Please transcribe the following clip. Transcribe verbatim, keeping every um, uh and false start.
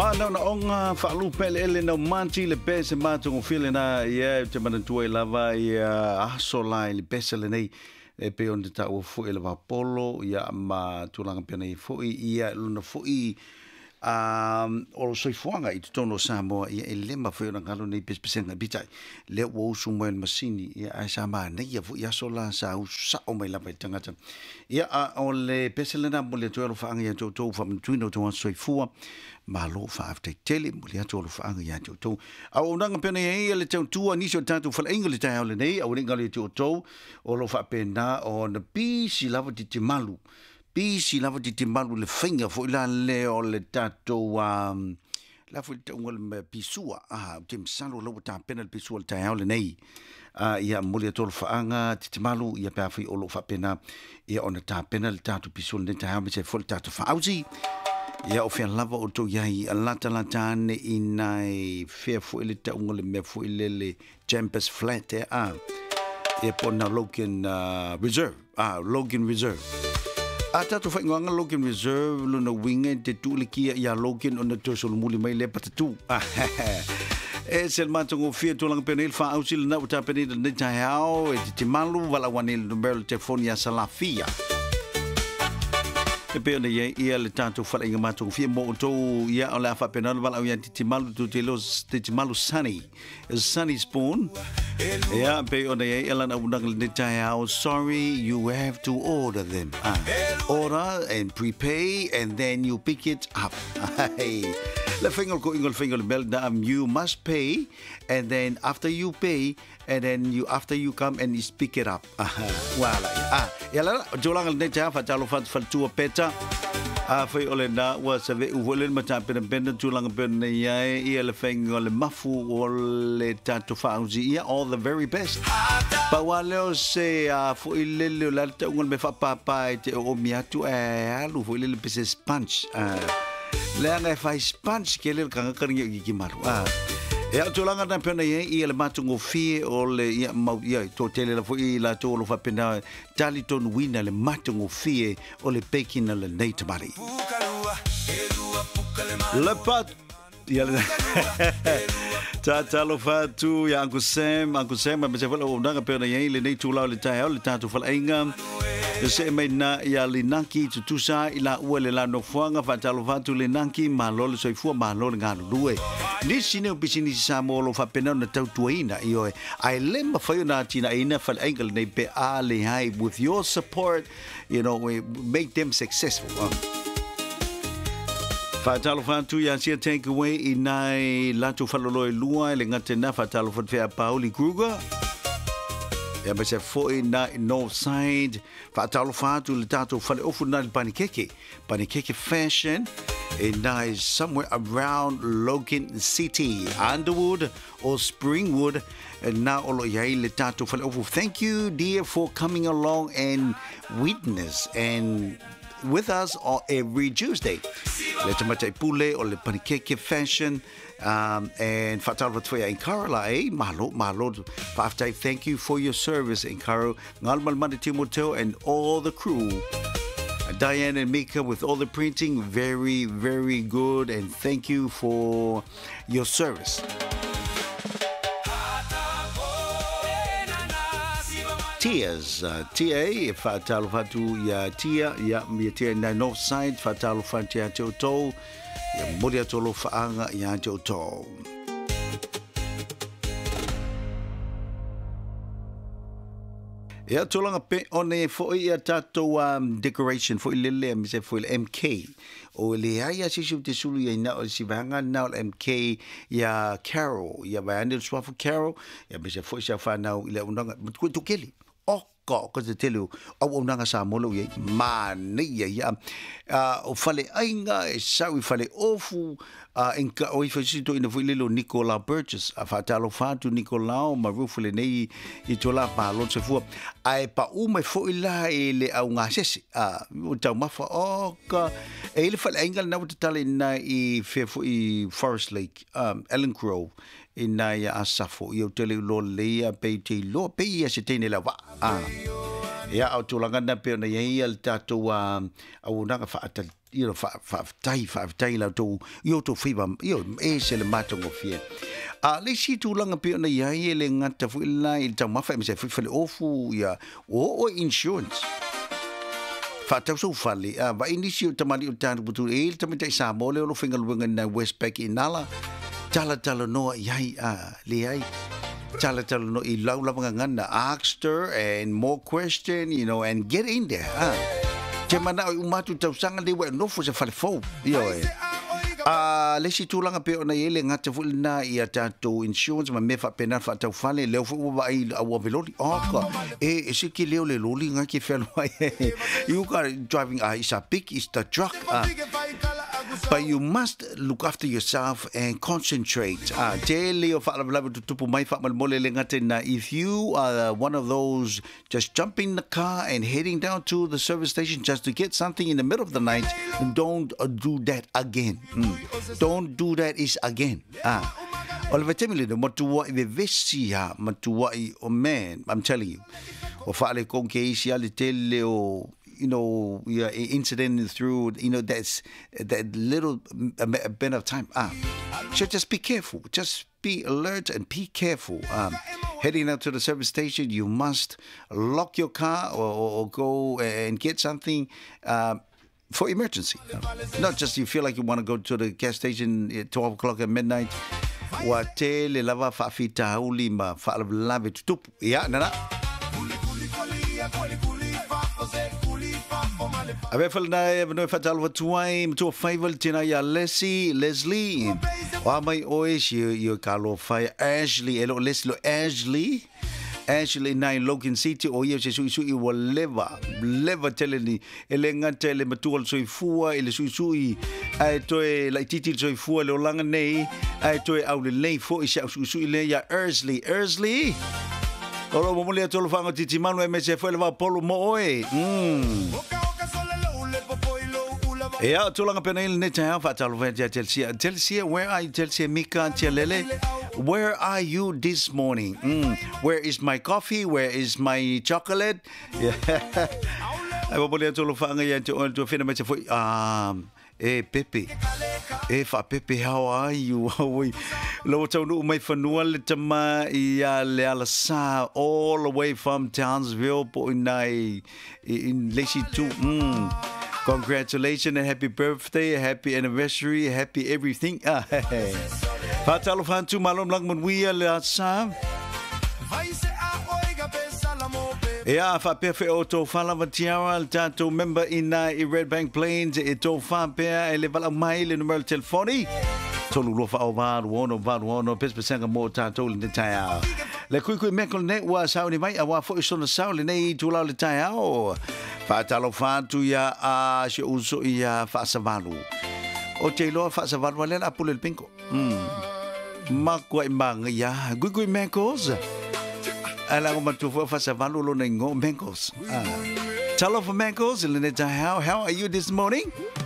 Mana na onga whaalupe le ele na manti le pese mātungo while na ia te manatua i lava i aso lai le pese le nei e pe on te tau fu e le wapolo ia ma tulanga pena i fu ia luna fu i um o soi fuanga i tono Samoa ia e lema fu na ngalo nei pese pese na bitai le wo su mo masini ia ai sa ma nei ia fu ia so la sa u sa o mai lava i tangata ia o le pese le na mo le tuelo whaanga ia tau tau whamtuino tau soi fua malo fa after tele mo le tolu fa anga ya to au nanga pena e le tau tua ni so tatu fa engole ta ole nei au ringa le to to o lo fa pena o na pi si lava di timalu pi si lava di timalu le finga fo la le o le tatu um la fo te ngol me pisua ah tim salo lo ta pena le pisua ta ole nei a ia mo le tolu fa anga timalu ia pa fi o lo fa pena ia ona ta pena le tatu pisua le ta me se fo tatu fa ausi ia o fia lava o to iai a lata lata ane i nai fea fu ili ta unga le mea fu ili le Jampers Flat e a ia po na Logan uh, Reserve ah Logan Reserve a tatu whai ngoanga Logan Reserve luna winga te tūle kia ia Logan o na tōsolo muli mai le patatu e sel mātongo fia tūlanga pena il wha ausi le nau ta pena il nita hao e te malu wala wane il numero telefoni a Salafia e pe ona ia ia le tātou whala inga mātou fia mo o ia o le awha pena wala au ia titi malu tu te los titi malu Sunny Sunny Spoon ia pe ona ia ia lana unang le tai au sorry you have to order them ah. order and prepay and then you pick it up le finger ko ingol finger bell um, you must pay and then after you pay and then you after you come and you pick it up wala ah ya la jolang le tai fa talo fa fa tua peta a foi ole na wa se ve u volen mata pena pena tulang pena ia ia le finger le mafu o le tato fa ia all the very best pa wale se a foi le le la ngol me fa pa pa te o miatu e alu foi le pese punch le anga fai punch ke le kanga karinga ki maru ah e atu langa na pena ia ia le matungo fie o le ia mau ia to tele la foi la to lo fa pena taliton wina le matungo fie o le pekina le neita mari le pat ia le ta talo fa tu ya Uncle Sam Uncle Sam ma se fala o ndanga pena ia le nei tu la le tai le tatu fala inga se mai na ia le naki tu tu sa ila ua le la no fuanga fa talo fa tu le naki ma lo le soifua ma lo nga lue ni sine pisini sa mo lo fa pena na tau tuina io ai lemba fa na tina ina fa angle nei pe ale hai with your support you know we make them successful huh? Fatalo fantu ya sia take away inai latu falolo lua le ngate na fatalo fa Pauli Kruger ya bese foi na north side fatalo fatu le tato fale ofu na panikeke panikeke fashion and is somewhere around Logan City Underwood or Springwood and now olo yai le tato fale ofu thank you dear for coming along and witness and with us on every Tuesday. Le tamata pule o le panikeke fashion um, and fatal vatfoya in Carola eh malo malo after thank you for your service in Caro ngalmal mani Timoteo and all the crew. Diane and Mika with all the printing very very good and thank you for your service. Tia's uh, T A fatalo fatu ya tia ya mi tia na north side fatalo fatu ya toto ya modia tolo faanga ya toto ya tolanga pe one fo ya tato um, decoration fo lele mi se fo M K o le ya si su te sulu ya na o si vanga na M K ya Carol ya bayande swafu Carol ya mi se fo sa fa na ile unanga tu keli ko ko te telu au nanga sa molo ye mani ya o fale ainga e sau fale ofu en ka o ifasito ina fuilelo Nicola Burgess a fatalo fatu Nicola marufule nei i tola pa lo se fu ai pa u me foila e le au nga sese a o tau mafa o ka e le fale ainga na te tale na i fe fu i Forest Lake um Ellen Grove ina ia asafo i o tele lo lea pe te lo pe ia se tene la wa ah Ia au tūlanga na peo na iei al tātou au nanga whaata, you know, whaatai, whaatai lau tō, i o tō whiwa, i o e se le mātongo fia. A le si tūlanga peo na iei e le ngata fuila i tau mawha e me se whiwhale ofu ia o o insurance. Whaatau sau whale, a wa inisi o tamari o tātou putu e il tamitai sa mole o lo whingaluanga na Westpac i nala, tala tala noa iai a le ai. Tala tala no I lau lavanga ngana, asked her and more question, you know, and get in there. Ah, te mana o umatu tau sanga le wa no fo se fale fo. Yo e. Ah, le si tūlanga pe ona ele ngata fuli na I a tātou insurance ma me fa pena fa tau fale leo fu wa I a wa veloli. Oka. E e se ki leo le loli nga ki whenua e. You got driving ah is a big is the truck. Ah. But you must look after yourself and concentrate. Ah, te leo fa la la tu tupu mai fa mal mole le ngate na if you are one of those just jumping the car and heading down to the service station just to get something in the middle of the night, don't uh, do that again. Mm. Don't do that is again. Ah. Oliver Temile no matua I vesia matua I oh man, I'm telling you. O fa le kon ke isi ale te leo you know, yeah, incident through, you know, that's that little a bit of time. Ah, so just be careful. Just be alert and be careful. Um, heading out to the service station, you must lock your car or, or, or go and get something um, for emergency. Um, not just you feel like you want to go to the gas station at twelve o'clock at midnight. Wa te le lava fa fita uli ma fa lave tutup. Yeah, nana. Ave falna no fatal watuai mto faival tina ya Leslie Leslie wa mai oes you you kalo fai Ashley elo Leslie Ashley Ashley nai Logan City o ye se su su I will never never tell ni ele ngata ele matual soi fua ele su su I ai toe lai titi soi fua le langa nei ai toe au le nei fo I su su le ya Ashley Ashley olo mo le tolo fanga titi manu e me se foi le va polo mo oe mm Yeah, tulanga pena il neta ya fa talo fa Chelsea. Chelsea, where are you Chelsea Mika Chelele? Where are you this morning? Mm. Where is my coffee? Where is my chocolate? Yeah. Ai bo le tolo fa nga ya to to fina me se foi um eh Pepe. Eh fa Pepe, how are you? We lo tau no mai fanua le tama I le ala sa all the way from Townsville po inai in Lacey two. Mm. Congratulations and happy birthday, happy anniversary, happy everything. Ah, hey. Fatalo fantu malom lang mun wia le sa. Yeah, fa pefe auto fala vatiara al tato member in uh, Red Bank Plains e to fa pe ele vala mai le numero telefoni. Tolu lo fa over one over one pespe sanga mo tato le taya. Le kui kui mekol ne wa sauni mai awa fo so na sauli nei tu la le taya o. Fa talo fa tu ya a se uso ya fa savalu. O te lo fa savalu le la pule el pinko. Mm. Ma kwa mang ya kui kui mekos. Ala ko matufa fa savalu lo nengo mekos. Ah. Talo for mekos le taya how how are you this morning?